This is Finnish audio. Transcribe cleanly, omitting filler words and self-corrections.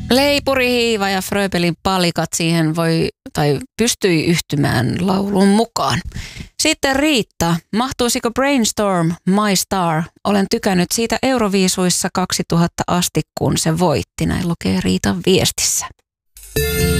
Leipuri, hiiva ja Fröbelin palikat siihen voi tai pystyi yhtymään laulun mukaan. Sitten Riitta, mahtuisiko Brainstorm My Star? Olen tykännyt siitä Euroviisuissa 2000 asti, kun se voitti. Näin lukee Riitan viestissä.